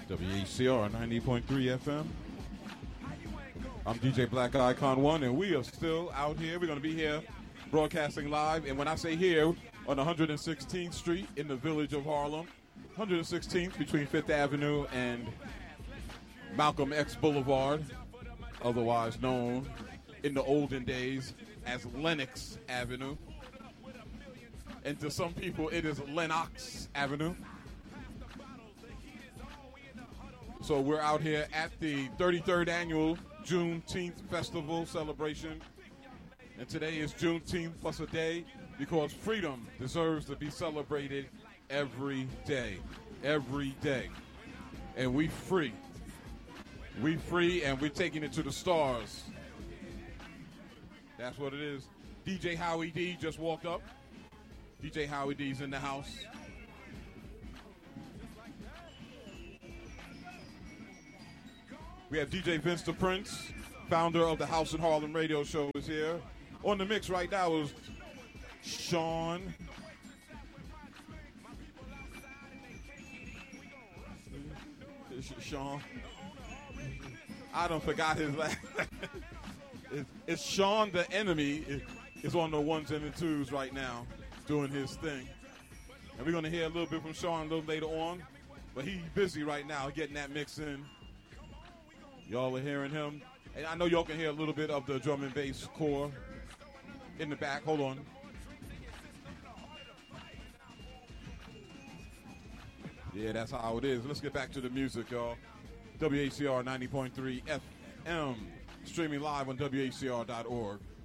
WHCR 90.3 FM. I'm DJ Black Icon 1, and we are still out here. We're going to be here broadcasting live. And when I say here, on 116th Street in the village of Harlem, 116th between 5th Avenue and Malcolm X Boulevard, otherwise known in the olden days as Lenox Avenue. And to some people, it is Lenox Avenue. So we're out here at the 33rd annual Juneteenth Festival celebration. And today is Juneteenth plus a day because freedom deserves to be celebrated every day. Every day. And we free. We free and we're taking it to the stars. That's what it is. DJ Howie D just walked up. DJ Howie D's in the house. We have DJ Vince the Prince, founder of the House in Harlem radio show, is here. On the mix right now is Sean. Sean. I done forgot his last. It's Sean the Enemy is on the ones and the twos right now, doing his thing. And we're going to hear a little bit from Sean a little later on. But he's busy right now getting that mix in. Y'all are hearing him. And I know y'all can hear a little bit of the drum and bass core in the back. Hold on. Yeah, that's how it is. Let's get back to the music, y'all. WHCR 90.3 FM. Streaming live on WHCR.org.